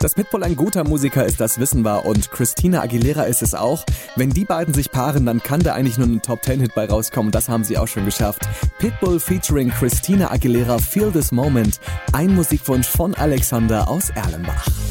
Dass Pitbull ein guter Musiker ist, das wissen wir, und Christina Aguilera ist es auch. Wenn die beiden sich paaren, dann kann da eigentlich nur ein Top-10-Hit bei rauskommen. Das haben sie auch schon geschafft. Pitbull featuring Christina Aguilera, Feel This Moment. Ein Musikwunsch von Alexander aus Erlenbach.